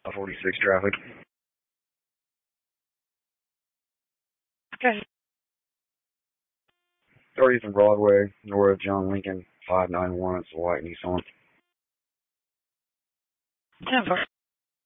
46 traffic. Okay. 30th and Broadway, north of John Lincoln, 591. It's a white Nissan. 10-4.